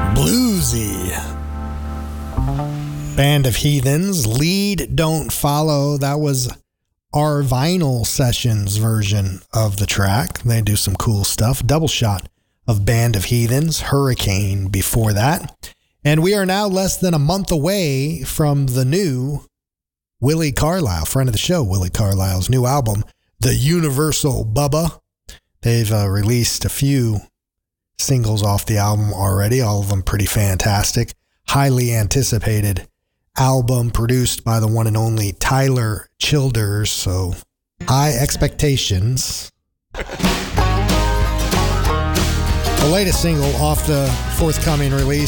Bluesy. Band of Heathens, Lead Don't Follow. That was our Vinyl Sessions version of the track. They do some cool stuff. Double shot of Band of Heathens, Hurricane before that. And we are now less than a month away from the new Willie Carlisle, friend of the show, Willie Carlisle's new album, The Universal Bubba. They've released a few singles off the album already, all of them pretty fantastic. Highly anticipated album produced by the one and only Tyler Childers, so high expectations. The latest single off the forthcoming release